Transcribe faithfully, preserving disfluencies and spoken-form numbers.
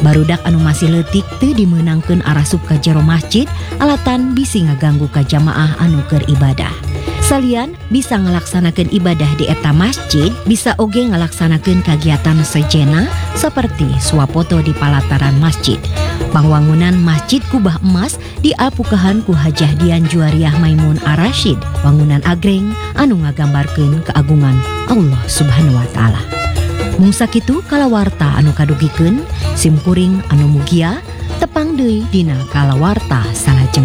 Barudak anu masih leutik teu dimeunangkeun arasup ka jero masjid alatan bisi ngaganggu ka jamaah anu keur ibadah. Salian bisa ngalaksanakeun ibadah di eta masjid, bisa oge ngalaksanakeun kagiatan sejena seperti swapoto di palataran masjid. Pangwangunan Masjid Kubah Emas dialpukahan ku Hajah Dian Juariah Maimun Ar-Rasyid, wangunan agreng anu ngagambarkeun keagungan Allah Subhanahu wa taala. Mung sakitu kalawarta anu kadugikeun, simkuring anu mugia tepang deui dina kalawarta salajengna.